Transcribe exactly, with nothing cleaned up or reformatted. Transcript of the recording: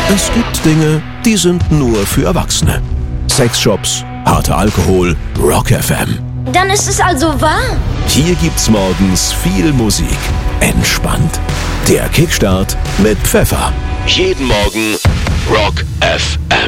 Es gibt Dinge, die sind nur für Erwachsene. Sexshops, harter Alkohol, Rock F M. Dann ist es also wahr. Hier gibt's morgens viel Musik. Entspannt. Der Kickstart mit Pfeffer. Jeden Morgen Rock F M.